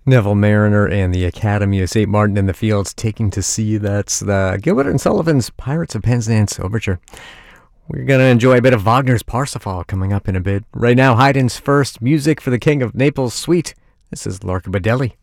Neville Mariner and the Academy of St. Martin in the Fields Taking to Sea. That's the Gilbert and Sullivan's Pirates of Penzance Overture. We're going to enjoy a bit of Wagner's Parsifal coming up in a bit. Right now, Haydn's first Music for the King of Naples suite. This is Lorca Baddelli.